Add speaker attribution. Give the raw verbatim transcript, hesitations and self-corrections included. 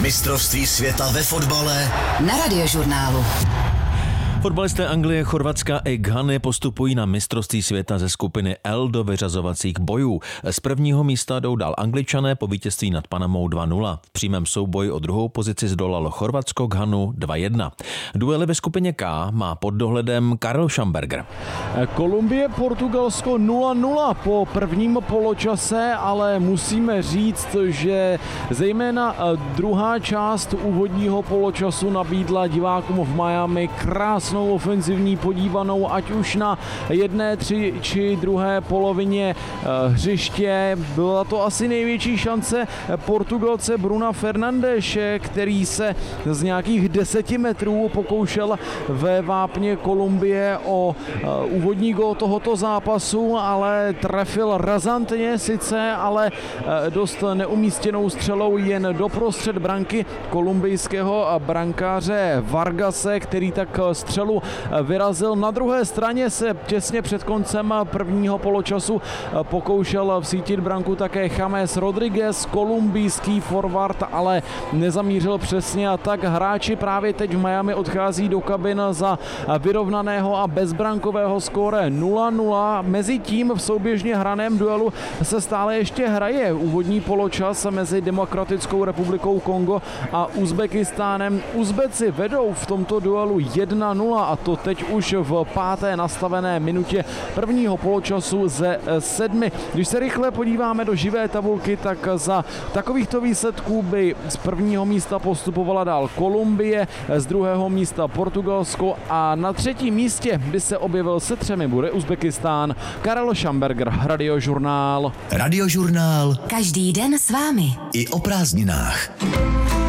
Speaker 1: Mistrovství světa ve fotbale
Speaker 2: na Radiožurnálu.
Speaker 3: Fotbalisté Anglie, Chorvatska i Ghany postupují na mistrovství světa ze skupiny L do vyřazovacích bojů. Z prvního místa jdou dál Angličané po vítězství nad Panamou dva nula. V přímém souboji o druhou pozici zdolalo Chorvatsko Ghanu dva jedna. Duely ve skupině K má pod dohledem Karel Schamberger.
Speaker 4: Kolumbie, Portugalsko nula nula po prvním poločase, ale musíme říct, že zejména druhá část úvodního poločasu nabídla divákům v Miami krásnou ofenzivní podívanou, ať už na jedné tři, či druhé polovině hřiště. Byla to asi největší šance Portugalce Bruna Fernandeše, který se z nějakých deseti metrů pokoušel ve vápně Kolumbie o úvodní gól tohoto zápasu, ale trefil razantně sice, ale dost neumístěnou střelou jen doprostřed branky kolumbijského brankáře Vargase, který tak střelu vyrazil. Na druhé straně se těsně před koncem prvního poločasu pokoušel vsítit branku také James Rodriguez, kolumbijský forward, ale nezamířil přesně, a tak hráči právě teď v Miami odchází do kabin za vyrovnaného a bezbrankového skóre nula nula. Mezitím v souběžně hraném duelu se stále ještě hraje úvodní poločas mezi Demokratickou republikou Kongo a Uzbekistánem. Uzbeci vedou v tomto duelu jedna nula, a to teď už v páté nastavené minutě prvního poločasu ze sedmi. Když se rychle podíváme do živé tabulky, tak za takovýchto výsledků by z prvního místa postupovala dál Kolumbie, z druhého místa Portugalsko a na třetím místě by se objevil se třemi bude Uzbekistán. Karel Schamberger, Radiožurnál.
Speaker 1: Radiožurnál.
Speaker 2: Každý den s vámi.
Speaker 1: I o prázdninách.